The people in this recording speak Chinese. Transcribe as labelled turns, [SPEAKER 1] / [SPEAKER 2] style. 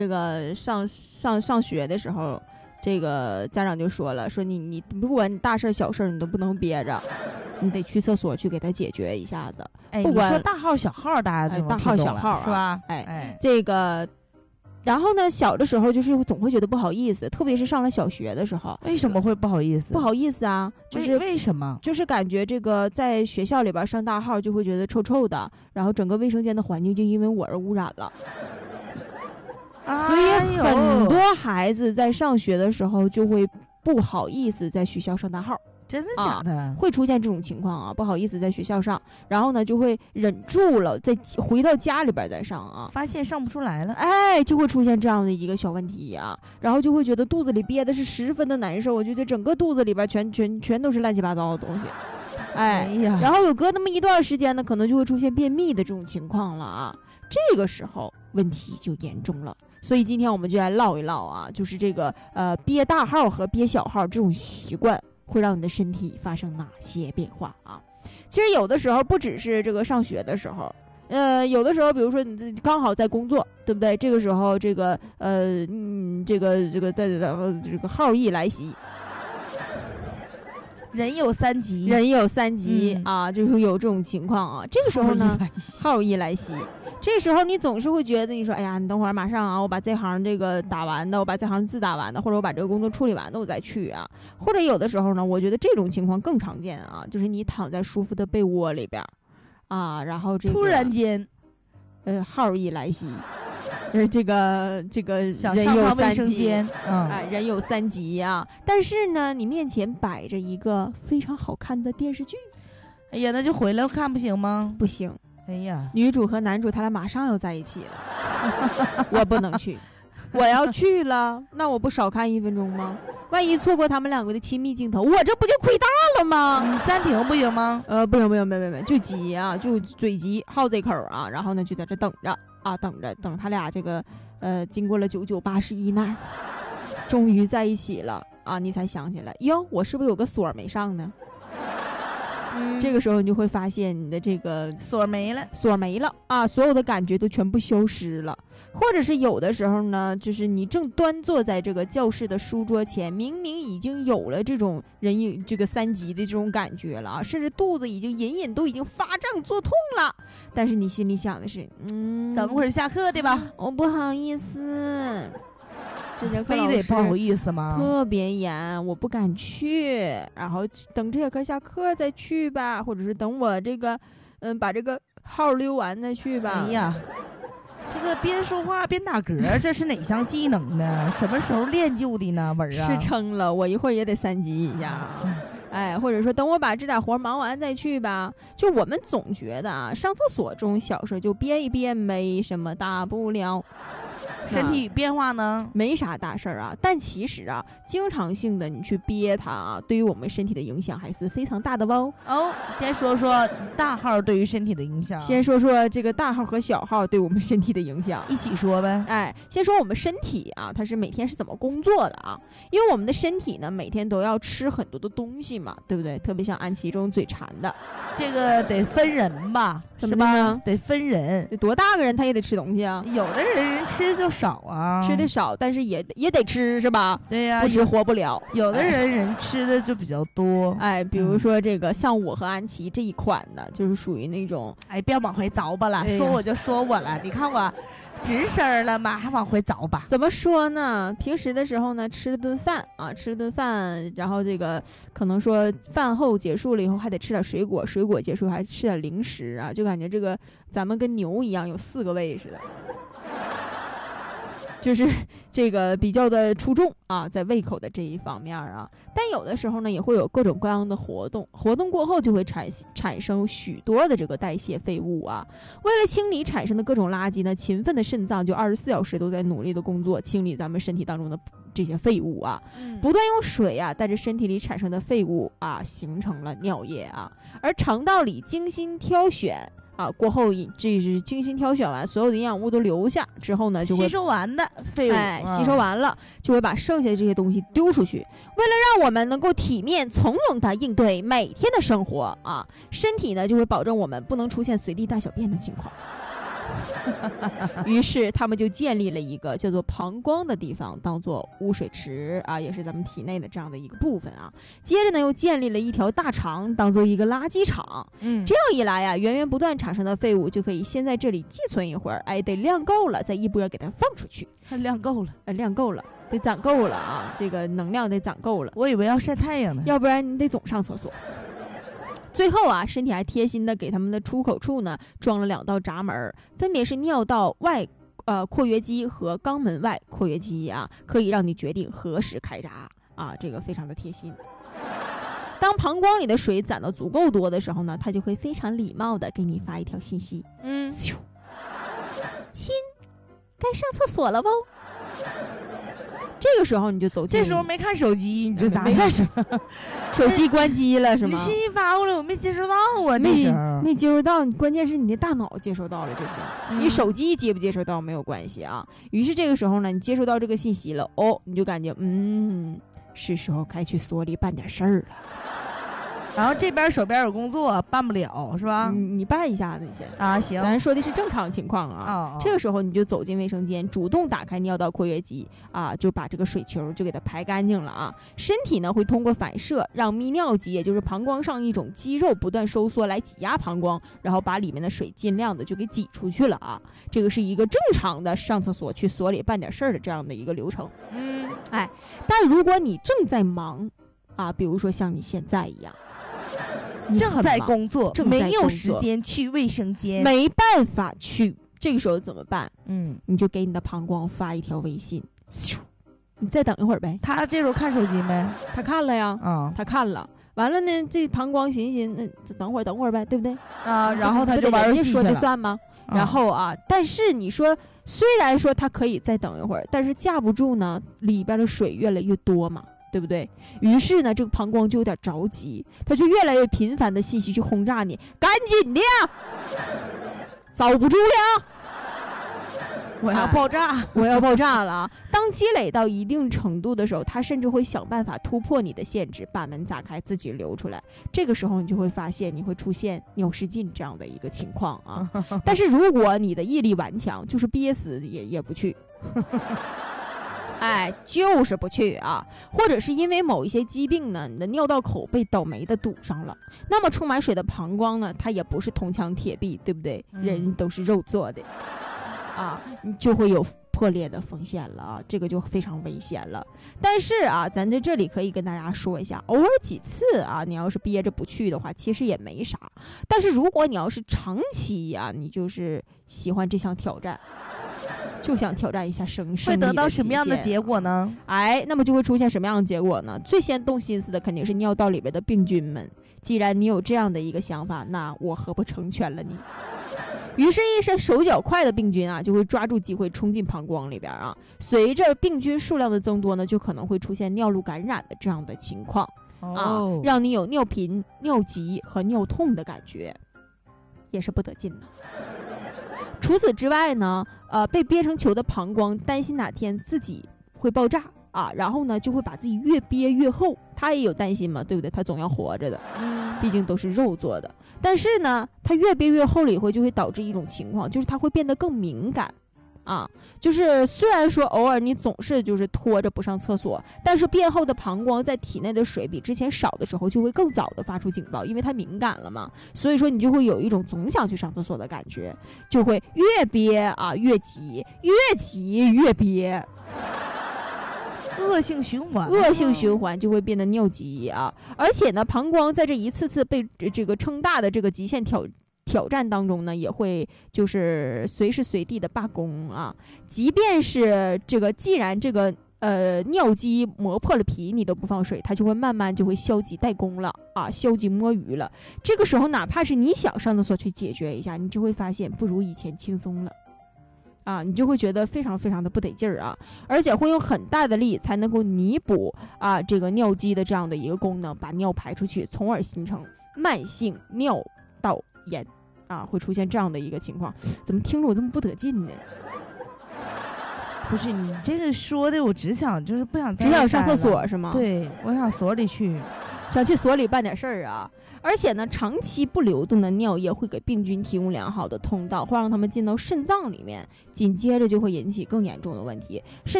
[SPEAKER 1] 这个上学的时候，这个家长就说了，说你不管你大事小事你都不能憋着，你得去厕所去给他解决一下子。
[SPEAKER 2] 哎，
[SPEAKER 1] 不管
[SPEAKER 2] 你说大号小号，大家就
[SPEAKER 1] 大号小号、
[SPEAKER 2] 是吧？
[SPEAKER 1] 这个。然后呢，小的时候就是总会觉得不好意思，特别是上了小学的时候。
[SPEAKER 2] 为什么会不好意思？
[SPEAKER 1] 不好意思啊，就是
[SPEAKER 2] 为什么？
[SPEAKER 1] 就是感觉这个在学校里边上大号就会觉得臭臭的，然后整个卫生间的环境就因为我而污染了。所以很多孩子在上学的时候就会不好意思在学校上大号。
[SPEAKER 2] 真的假的？
[SPEAKER 1] 会出现这种情况啊，不好意思在学校上，然后呢就会忍住了，再回到家里边再上啊，
[SPEAKER 2] 发现上不出来了，
[SPEAKER 1] 哎，就会出现这样的一个小问题啊，然后就会觉得肚子里憋的是十分的难受，我觉得整个肚子里边全都是乱七八糟的东西，哎呀，然后有隔那么一段时间呢，可能就会出现便秘的这种情况了啊，这个时候问题就严重了。所以今天我们就来唠一唠啊，就是这个憋大号和憋小号这种习惯会让你的身体发生哪些变化啊？其实有的时候不只是这个上学的时候，有的时候比如说你刚好在工作，对不对？这个时候这个这个号一来袭，
[SPEAKER 2] 人有三急，
[SPEAKER 1] 啊，就是有这种情况啊。这个时候呢，号一来袭。这时候你总是会觉得，你说，哎呀，你等会儿马上啊，我把这行这个打完的，我把这行字打完的，或者我把这个工作处理完的，我再去啊。或者有的时候呢，我觉得这种情况更常见啊，就是你躺在舒服的被窝里边，啊，然后突
[SPEAKER 2] 然间，
[SPEAKER 1] 号一来袭，这个人有三急，人有三急啊。但是呢，你面前摆着一个非常好看的电视剧，
[SPEAKER 2] 哎呀，那就回来看不行吗？
[SPEAKER 1] 不行。
[SPEAKER 2] 哎呀，
[SPEAKER 1] 女主和男主他俩马上要在一起了，我不能去，我要去了，那我不少看1分钟吗？万一错过他们两个的亲密镜头，我这不就亏大了吗？
[SPEAKER 2] 暂停不行吗？
[SPEAKER 1] 不行，就急啊，就嘴急，好这口啊，然后呢就在这等着啊，等他俩这个经过了9981难，终于在一起了啊，你才想起来，哟，我是不是有个锁没上呢？这个时候你就会发现你的这个
[SPEAKER 2] 锁没了
[SPEAKER 1] 啊，所有的感觉都全部消失了。或者是有的时候呢，就是你正端坐在这个教室的书桌前，明明已经有了这种这个三级的这种感觉了啊，甚至肚子已经隐都已经发胀作痛了，但是你心里想的是，
[SPEAKER 2] 等会儿下课对吧？
[SPEAKER 1] 我不好意思。这节课
[SPEAKER 2] 非得不好意思吗？
[SPEAKER 1] 特别严，我不敢去，然后等这节课下课再去吧，或者是等我这个把这个号溜完再去吧。
[SPEAKER 2] 哎呀，这个边说话边打嗝，这是哪项技能呢？什么时候练就的呢？文啊，
[SPEAKER 1] 吃撑了，我一会儿也得三级一下。哎，或者说等我把这点活忙完再去吧。就我们总觉得啊，上厕所这种小事就憋一憋没什么大不了。
[SPEAKER 2] 身体变化呢，
[SPEAKER 1] 没啥大事儿啊，但其实啊，经常性的你去憋它啊，对于我们身体的影响还是非常大的哦。
[SPEAKER 2] 先说说大号对于身体的影响。
[SPEAKER 1] 先说说这个大号和小号对我们身体的影响，
[SPEAKER 2] 一起说呗。
[SPEAKER 1] 哎，先说我们身体啊，它是每天是怎么工作的啊？因为我们的身体呢，每天都要吃很多的东西嘛，对不对？特别像安琪这种嘴馋的，
[SPEAKER 2] 这个得分人吧？
[SPEAKER 1] 怎么呢？
[SPEAKER 2] 得分人，
[SPEAKER 1] 得多大个人他也得吃东西啊？
[SPEAKER 2] 有的人吃就少啊，
[SPEAKER 1] 吃的少，但是也得吃是吧？
[SPEAKER 2] 对呀，
[SPEAKER 1] 不吃活不了。
[SPEAKER 2] 有的人吃的就比较多，
[SPEAKER 1] 哎，比如说这个像我和安琪这一款的，就是属于那种，
[SPEAKER 2] 哎，不要往回凿吧了，说我就说我了，你看我直身了吗？还往回凿吧？
[SPEAKER 1] 怎么说呢？平时的时候呢，吃了顿饭，然后这个可能说饭后结束了以后还得吃点水果，水果结束还吃点零食啊，就感觉这个咱们跟牛一样有4个胃似的。就是这个比较的出众啊，在胃口的这一方面啊，但有的时候呢，也会有各种各样的活动过后就会产生许多的这个代谢废物啊。为了清理产生的各种垃圾呢，勤奋的肾脏就24小时都在努力的工作，清理咱们身体当中的这些废物啊，不断用水啊带着身体里产生的废物啊，形成了尿液啊，而肠道里精心挑选。过后这是精心挑选完，所有的营养物都留下之后呢，就会
[SPEAKER 2] 吸收完的废物，
[SPEAKER 1] 吸收完了就会把剩下的这些东西丢出去。为了让我们能够体面从容地应对每天的生活啊，身体呢就会保证我们不能出现随地大小便的情况。 于是他们就建立了一个叫做膀胱的地方，当做污水池啊，也是咱们体内的这样的一个部分啊。接着呢，又建立了一条大肠，当做一个垃圾场。这样一来呀，源源不断产生的废物就可以先在这里寄存一会儿，哎，得晾够了，再一波给它放出去。
[SPEAKER 2] 还晾够了，
[SPEAKER 1] 晾够了，得攒够了啊，这个能量得攒够了。
[SPEAKER 2] 我以为要晒太阳呢，
[SPEAKER 1] 要不然你得总上厕所。最后啊，身体还贴心的给他们的出口处呢装了2道闸门，分别是尿道外括约肌和肛门外括约肌啊，可以让你决定何时开闸啊，这个非常的贴心。当膀胱里的水攒到足够多的时候呢，他就会非常礼貌的给你发一条信息，亲，该上厕所了不？这个时候你就走进，
[SPEAKER 2] 这时候没看手机，你这咋没看
[SPEAKER 1] 手机关机了是吗？
[SPEAKER 2] 你信息发过来，我没接收到啊，
[SPEAKER 1] 没接收到，关键是你的大脑接收到了就行，你手机接不接收到没有关系啊。于是这个时候呢，你接收到这个信息了，你就感觉是时候该去所里办点事儿了。
[SPEAKER 2] 然后这边手边有工作办不了是吧？
[SPEAKER 1] 你办一下子先
[SPEAKER 2] 啊，行。
[SPEAKER 1] 咱说的是正常情况啊。这个时候你就走进卫生间，主动打开尿道括约肌啊，就把这个水球就给它排干净了啊。身体呢会通过反射让泌尿肌，也就是膀胱上一种肌肉不断收缩来挤压膀胱，然后把里面的水尽量的就给挤出去了啊。这个是一个正常的上厕所去所里办点事儿的这样的一个流程。但如果你正在忙啊，比如说像你现在一样。
[SPEAKER 2] 正在工作，没有时间去卫生间，
[SPEAKER 1] 没办法去，这个时候怎么办？你就给你的膀胱发一条微信，你再等一会儿呗。
[SPEAKER 2] 他这时候看手机没？
[SPEAKER 1] 他看了呀，他看了。完了呢，这膀胱寻思，等会儿呗，对不对？
[SPEAKER 2] 然后他就玩游戏去了。
[SPEAKER 1] 说的算吗？然后啊，但是你说，虽然说他可以再等一会儿，但是架不住呢，里边的水越来越多嘛。对不对？于是呢，这个膀胱就有点着急，他就越来越频繁的信息去轰炸你，赶紧的呀，遭不住了，
[SPEAKER 2] 我要爆炸，
[SPEAKER 1] 我要爆炸了。当积累到一定程度的时候，他甚至会想办法突破你的限制，把门打开，自己流出来。这个时候你就会发现，你会出现尿失禁这样的一个情况啊。但是如果你的毅力顽强，就是憋死也不去。就是不去啊，或者是因为某一些疾病呢，你的尿道口被倒霉的堵上了，那么充满水的膀胱呢，它也不是铜墙铁壁，对不对？人都是肉做的啊，你就会有破裂的风险了啊，这个就非常危险了。但是啊，咱在这里可以跟大家说一下，偶尔几次啊，你要是憋着不去的话，其实也没啥。但是如果你要是长期啊，你就是喜欢这项挑战。就想挑战一下生理
[SPEAKER 2] 会得到什么样的结果呢？
[SPEAKER 1] 那么就会出现什么样的结果呢？最先动心思的肯定是尿道里边的病菌们。既然你有这样的一个想法，那我何不成全了你？于是，一些手脚快的病菌啊，就会抓住机会冲进膀胱里边啊。随着病菌数量的增多呢，就可能会出现尿路感染的这样的情况让你有尿频、尿急和尿痛的感觉，也是不得劲的。除此之外呢，被憋成球的膀胱担心哪天自己会爆炸啊，然后呢就会把自己越憋越厚。他也有担心嘛，对不对？他总要活着的，毕竟都是肉做的。但是呢，他越憋越厚了以后，就会导致一种情况，就是他会变得更敏感。就是虽然说偶尔你总是就是拖着不上厕所，但是变厚的膀胱在体内的水比之前少的时候，就会更早的发出警报，因为它敏感了嘛。所以说你就会有一种总想去上厕所的感觉，就会越憋越急，越急越憋，
[SPEAKER 2] 恶性循环
[SPEAKER 1] 就会变得尿急啊。而且呢，膀胱在这一次次被这个撑大的这个极限挑战当中呢，也会就是随时随地的罢工啊。即便是既然这个尿肌磨破了皮，你都不放水，它就会慢慢就会消极怠工了啊，消极摸鱼了。这个时候哪怕是你想上厕所去解决一下，你就会发现不如以前轻松了啊，你就会觉得非常非常的不得劲儿啊，而且会用很大的力才能够弥补这个尿肌的这样的一个功能，把尿排出去，从而形成慢性尿道炎会出现这样的一个情况。怎么听着我这么不得劲呢？
[SPEAKER 2] 不是你这个说的，我只想就是不想
[SPEAKER 1] 只想上厕所是吗？
[SPEAKER 2] 对，我想所里去。
[SPEAKER 1] 想去所里办点事儿啊。而且呢，长期不流动的尿液会给病菌提供良好的通道，会让他们进到肾脏里面，紧接着就会引起更严重的问题。